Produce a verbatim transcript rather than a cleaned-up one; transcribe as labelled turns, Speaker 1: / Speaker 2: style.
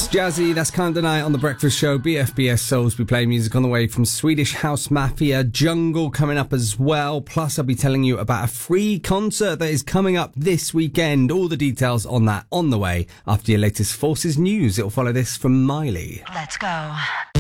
Speaker 1: It's jazzy. That's Kind of the Night on The Breakfast Show. B F B S Soulsby playing music on the way from Swedish House Mafia. Jungle coming up as well. Plus, I'll be telling you about a free concert that is coming up this weekend. All the details on that on the way after your latest Forces news. It'll follow this from Miley.
Speaker 2: Let's go.